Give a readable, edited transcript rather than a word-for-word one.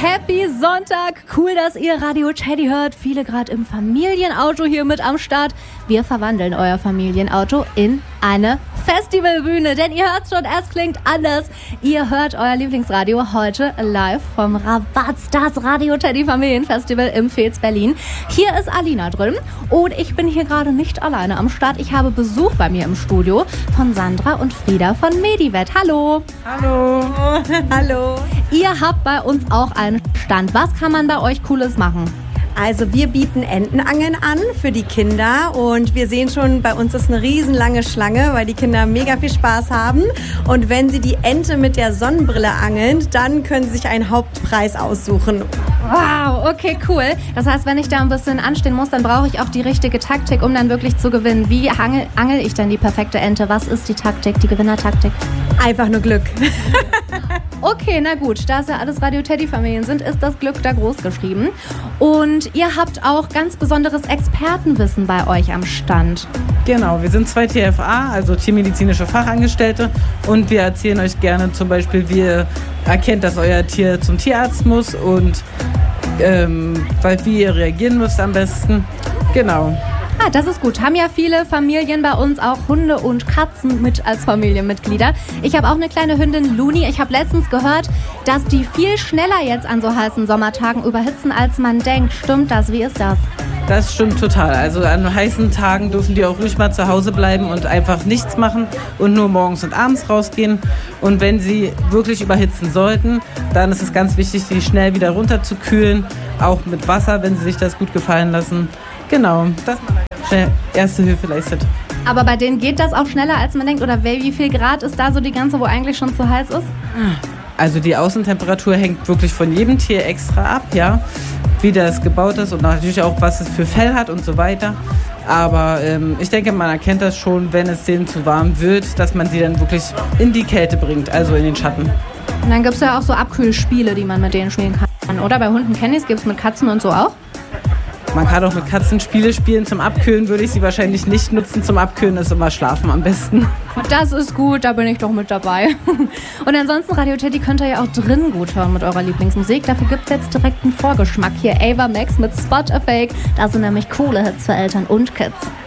Happy Sonntag! Cool, dass ihr Radio Teddy hört. Viele gerade im Familienauto hier mit am Start. Wir verwandeln euer Familienauto in eine Festivalbühne, denn ihr hört schon, es klingt anders. Ihr hört euer Lieblingsradio heute live vom Rabatz, das Radio Teddy Familienfestival im Fez Berlin. Hier ist Alina drin und ich bin hier gerade nicht alleine am Start. Ich habe Besuch bei mir im Studio von Sandra und Frieda von Medivet. Hallo! Hallo! Hallo! Ihr habt bei uns auch einen Stand. Was kann man bei euch Cooles machen? Also wir bieten Entenangeln an für die Kinder und wir sehen schon, bei uns ist eine riesenlange Schlange, weil die Kinder mega viel Spaß haben. Und wenn sie die Ente mit der Sonnenbrille angeln, dann können sie sich einen Hauptpreis aussuchen. Wow, okay, cool. Das heißt, wenn ich da ein bisschen anstehen muss, dann brauche ich auch die richtige Taktik, um dann wirklich zu gewinnen. Wie angel ich denn die perfekte Ente? Was ist die Taktik, die Gewinnertaktik? Einfach nur Glück. Okay, na gut, da es ja alles Radio Teddy Familien sind, ist das Glück da groß geschrieben. Und ihr habt auch ganz besonderes Expertenwissen bei euch am Stand. Genau, wir sind 2 TFA, also tiermedizinische Fachangestellte, und wir erzählen euch gerne zum Beispiel, wie ihr erkennt, dass euer Tier zum Tierarzt muss und wie ihr reagieren müsst am besten. Genau. Ah, das ist gut. Haben ja viele Familien bei uns auch Hunde und Katzen mit als Familienmitglieder. Ich habe auch eine kleine Hündin, Luni. Ich habe letztens gehört, dass die viel schneller jetzt an so heißen Sommertagen überhitzen, als man denkt. Stimmt das? Wie ist das? Das stimmt total. Also an heißen Tagen dürfen die auch ruhig mal zu Hause bleiben und einfach nichts machen und nur morgens und abends rausgehen. Und wenn sie wirklich überhitzen sollten, dann ist es ganz wichtig, sie schnell wieder runterzukühlen, auch mit Wasser, wenn sie sich das gut gefallen lassen. Genau, dass man schnell erste Hilfe leistet. Aber bei denen geht das auch schneller, als man denkt? Oder wie viel Grad ist da so die Grenze, wo eigentlich schon zu heiß ist? Also die Außentemperatur hängt wirklich von jedem Tier extra ab, ja, wie das gebaut ist und natürlich auch, was es für Fell hat und so weiter. Aber ich denke, man erkennt das schon, wenn es denen zu warm wird, dass man sie dann wirklich in die Kälte bringt, also in den Schatten. Und dann gibt es ja auch so Abkühlspiele, die man mit denen spielen kann, oder? Bei Hunden kenne ich es, gibt es mit Katzen und so auch? Man kann auch mit Katzen Spiele spielen. Zum Abkühlen würde ich sie wahrscheinlich nicht nutzen. Zum Abkühlen ist immer Schlafen am besten. Das ist gut, da bin ich doch mit dabei. Und ansonsten, Radio Teddy könnt ihr ja auch drin gut hören mit eurer Lieblingsmusik. Dafür gibt es jetzt direkt einen Vorgeschmack. Hier Ava Max mit Spot a Fake. Da sind nämlich coole Hits für Eltern und Kids.